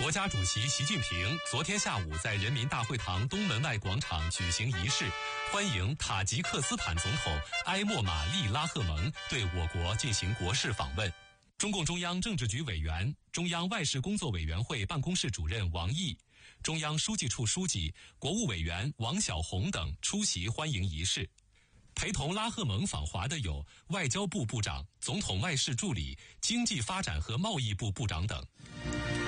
国家主席习近平昨天下午在人民大会堂东门外广场举行仪式，欢迎塔吉克斯坦总统埃莫玛丽拉赫蒙对我国进行国事访问。中共中央政治局委员、中央外事工作委员会办公室主任王毅、中央书记处书记、国务委员王晓红等出席欢迎仪式。陪同拉赫蒙访华的有外交部部长、总统外事助理、经济发展和贸易部部长等。